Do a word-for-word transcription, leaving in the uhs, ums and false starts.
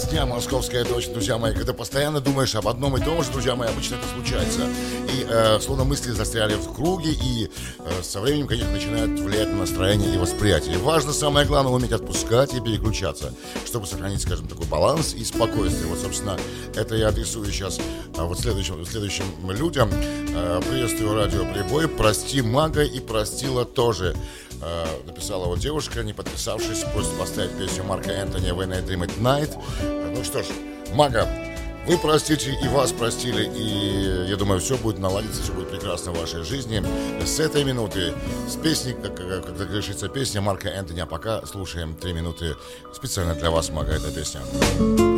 час дня, московская точка, друзья мои. Когда постоянно думаешь об одном и том же, друзья мои, обычно это случается. И э, словно мысли застряли в круге, и э, со временем, конечно, начинают влиять на настроение и восприятие. И важно, самое главное, уметь отпускать и переключаться, чтобы сохранить, скажем, такой баланс и спокойствие. Вот, собственно, это я адресую сейчас э, вот следующим, следующим людям. Э, приветствую радио Прибой. Прости Мага и простила тоже. Uh, написала вот девушка, не подписавшись, просит поставить песню Марка Энтони «When I Dream at Night». Uh, ну что ж, Мага, вы простите, и вас простили, и я думаю, все будет наладиться, все будет прекрасно в вашей жизни. С этой минуты, с песней, как, как завершится песня Марка Энтони, а пока слушаем три минуты специально для вас, Мага, эта песня.